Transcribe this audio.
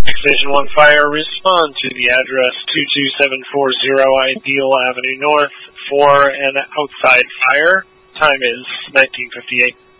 Division 1 Fire, respond to the address 22740 Ideal Avenue North for an outside fire. Time is 1958.